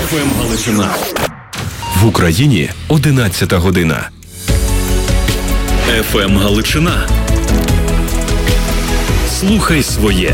ФМ Галичина. В Україні 11 година. ФМ Галичина. Слухай своє.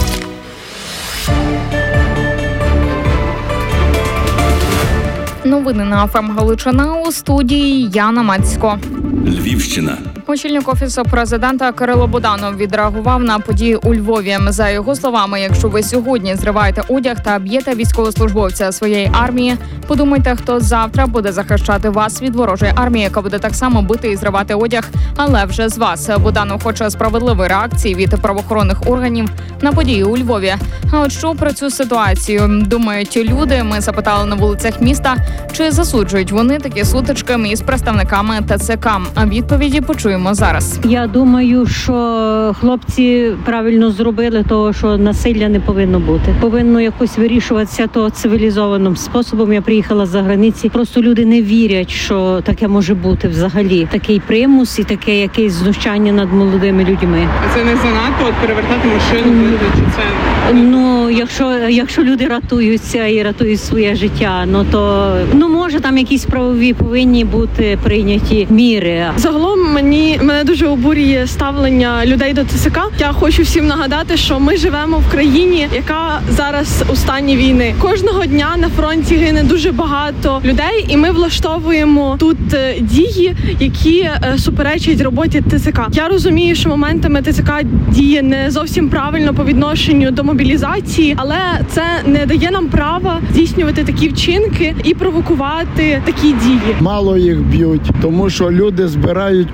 Новини на ФМ Галичина, у студії Яна Мацько. Львівщина. Очільник Офісу президента Кирило Буданов відреагував на події у Львові. За його словами, якщо ви сьогодні зриваєте одяг та б'єте військовослужбовця своєї армії, подумайте, хто завтра буде захищати вас від ворожої армії, яка буде так само бити і зривати одяг, але вже з вас. Буданов хоче справедливої реакції від правоохоронних органів на події у Львові. А от що про цю ситуацію думають люди? Ми запитали на вулицях міста, чи засуджують вони такі сутички із представниками ТЦК. А відповіді почуємо зараз. Я думаю, що хлопці правильно зробили, того, що насилля не повинно бути. Повинно якось вирішуватися то цивілізованим способом. Я приїхала з-за границі. Просто люди не вірять, що таке може бути взагалі. Такий примус і таке якесь знущання над молодими людьми. А це не занадто от перевертати машину, чи це? Ну, якщо люди рятуються і рятують своє життя, то може там якісь правові повинні бути прийняті міри. Загалом мене дуже обурює ставлення людей до ТЦК. Я хочу всім нагадати, що ми живемо в країні, яка зараз у стані війни. Кожного дня на фронті гине дуже багато людей, і ми влаштовуємо тут дії, які суперечать роботі ТЦК. Я розумію, що моментами ТЦК діє не зовсім правильно по відношенню до мобілізації, але це не дає нам права здійснювати такі вчинки і провокувати такі дії. Мало їх б'ють, тому що люди збирають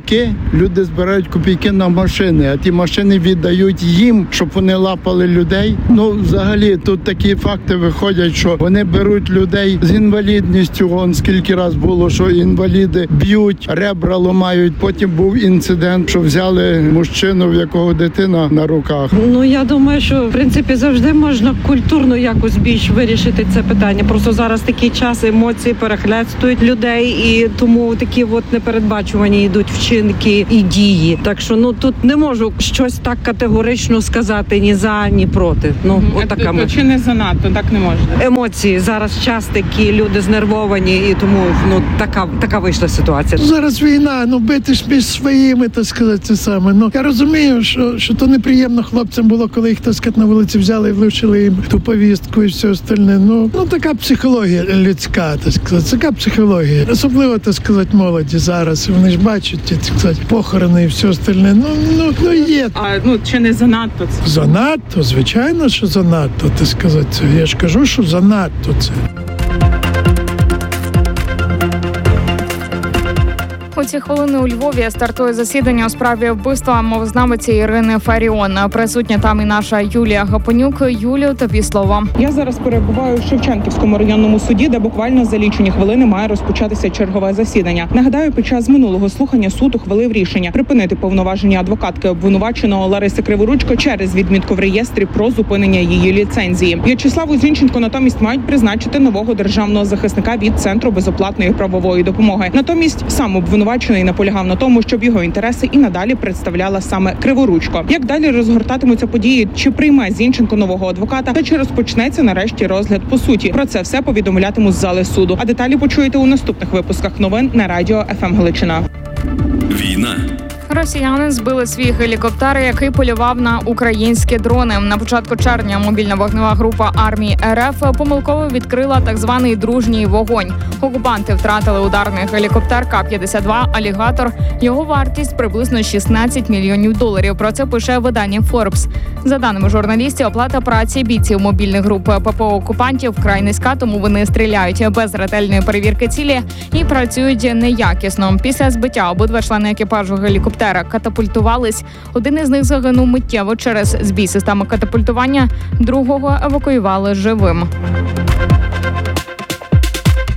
копійки на машини, а ті машини віддають їм, щоб вони лапали людей. Взагалі, тут такі факти виходять, що вони беруть людей з інвалідністю. Скільки раз було, що інваліди б'ють, ребра ламають. Потім був інцидент, що взяли мужчину, в якого дитина на руках. Я думаю, що в принципі завжди можна культурно якось більш вирішити це питання. Просто зараз такий час, емоції перехлестують людей, і тому такі непередбачувані йдуть вчинки і дії. Так що тут не можу щось так категорично сказати ні за, ні проти. Отака Чи не занадто, так не можна? Емоції зараз час такі, люди знервовані, і тому така вийшла ситуація. Зараз війна, бити ж між своїми, так сказати, це саме. Я розумію, що то неприємно хлопцям було, коли їх, так сказати, на вулиці взяли і влучили їм ту повістку і все остальне. Така психологія людська, так сказати, така психологія. Особливо, так сказати, молоді зараз. Вони ж бачать, так сказати, похорони і все остальне. Є. А чи не занадто це? Занадто, звичайно, що занадто, так сказати. Я ж кажу, що занадто це. У ці хвилини у Львові стартує засідання у справі вбивства мовознавиці Ірини Фаріон. Присутня там і наша Юлія Гапонюк. Юлію, тобі слово. Я зараз перебуваю в Шевченківському районному суді, де буквально за лічені хвилини має розпочатися чергове засідання. Нагадаю, під час минулого слухання суд ухвалив рішення припинити повноваження адвокатки обвинуваченого Лариси Криворучко через відмітку в реєстрі про зупинення її ліцензії. В'ячеславу Зінченко натомість мають призначити нового державного захисника від Центру безоплатної правової допомоги. Натомість сам обвинувачений наполягав на тому, щоб його інтереси і надалі представляла саме Криворучко. Як далі розгортатимуться події, чи прийме Зінченко нового адвоката, та чи розпочнеться нарешті розгляд по суті? Про це все повідомлятиму з зали суду. А деталі почуєте у наступних випусках новин на радіо ФМ Галичина. Війна. Росіяни збили свій гелікоптер, який полював на українські дрони. На початку червня мобільна вогнева група армії РФ помилково відкрила так званий дружній вогонь. Окупанти втратили ударний гелікоптер К-52 «Алігатор». Його вартість приблизно $16 мільйонів. Про це пише видання Forbes. За даними журналістів, оплата праці бійців мобільних груп ППО окупантів вкрай низька, тому вони стріляють без ретельної перевірки цілі і працюють неякісно. Після збиття обидва члени екіпажу гелікоптера катапультувались. Один із них загинув миттєво через збій системи катапультування, другого евакуювали живим.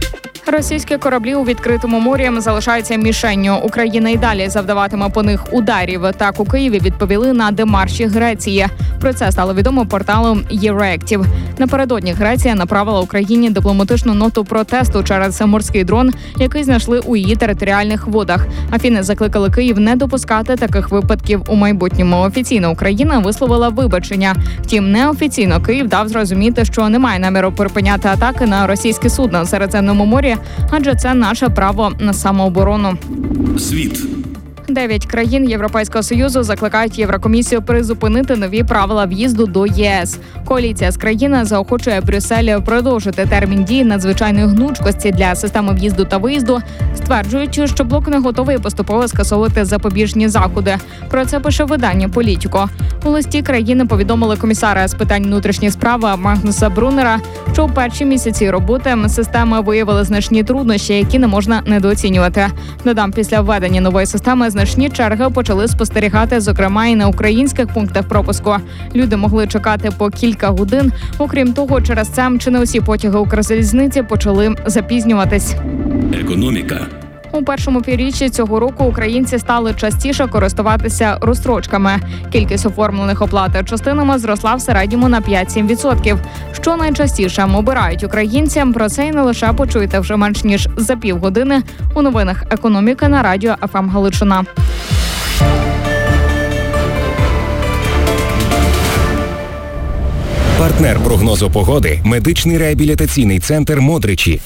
Російські кораблі у відкритому морі залишаються мішенню. Україна й далі завдаватиме по них ударів. Так у Києві відповіли на демарші Греції. Про це стало відомо порталом Євроектів. Напередодні Греція направила Україні дипломатичну ноту протесту через морський дрон, який знайшли у її територіальних водах. Афіни закликали Київ не допускати таких випадків у майбутньому. Офіційно Україна висловила вибачення. Втім, неофіційно Київ дав зрозуміти, що немає наміру припиняти атаки на російські судна в Середземному морі, адже це наше право на самооборону. Світ. 9 країн Європейського Союзу закликають Єврокомісію призупинити нові правила в'їзду до ЄС. Коаліція з країн заохочує Брюссель продовжити термін дії надзвичайної гнучкості для системи в'їзду та виїзду, стверджуючи, що блок не готовий поступово скасовувати запобіжні заходи. Про це пише видання «Політіко». У листі країни повідомили комісара з питань внутрішніх справ Магнуса Брунера, що у перші місяці роботи системи виявили значні труднощі, які не можна недооцінювати. Додам, після введення нової системи значні черги почали спостерігати, зокрема, і на українських пунктах пропуску. Люди могли чекати по кілька годин. Окрім того, через це чи не усі потяги Укрзалізниці почали запізнюватись. Економіка. У першому півріччі цього року українці стали частіше користуватися розстрочками. Кількість оформлених оплат частинами зросла в середньому на 5-7%. Що найчастіше обирають українці, про це і не лише почуєте вже менш ніж за півгодини у новинах «Економіка» на радіо ФМ Галичина. Партнер прогнозу погоди – медичний реабілітаційний центр «Модричі».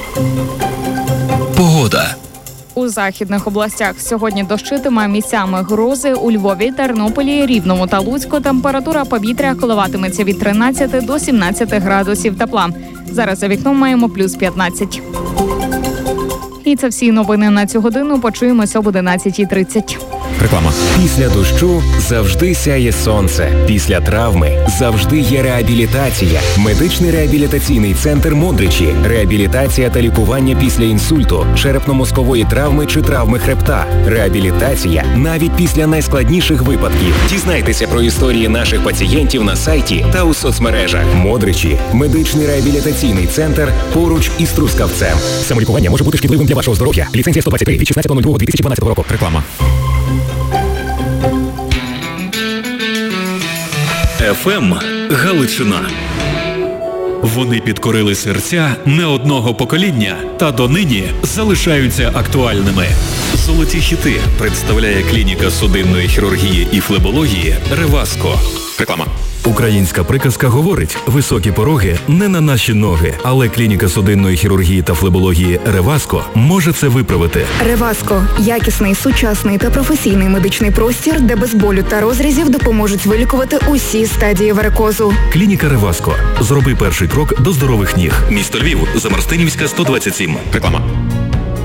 Погода. У західних областях сьогодні дощитиме, місцями грози. У Львові, Тернополі, Рівному та Луцьку температура повітря коливатиметься від 13 до 17 градусів тепла. Зараз за вікном маємо плюс 15. І це всі новини на цю годину. Почуємося об 11:30. Реклама. Після дощу завжди сяє сонце. Після травми завжди є реабілітація. Медичний реабілітаційний центр «Модричі». Реабілітація та лікування після інсульту, черепно-мозкової травми чи травми хребта. Реабілітація навіть після найскладніших випадків. Дізнайтеся про історії наших пацієнтів на сайті та у соцмережах. «Модричі» – медичний реабілітаційний центр поруч із Трускавцем. Самолікування може бути шкідливим для вашого здоров'я. Ліцензія 123 від 16.02.2012 року. Реклама. ФМ Галичина. Вони підкорили серця не одного покоління та донині залишаються актуальними. Золоті хіти представляє клініка судинної хірургії і флебології «Реваско». Реклама. Українська приказка говорить: високі пороги не на наші ноги, але клініка судинної хірургії та флебології «Реваско» може це виправити. «Реваско» – якісний, сучасний та професійний медичний простір, де без болю та розрізів допоможуть вилікувати усі стадії варикозу. Клініка «Реваско». Зроби перший крок до здорових ніг. Місто Львів, Замарстинівська, 127. Реклама.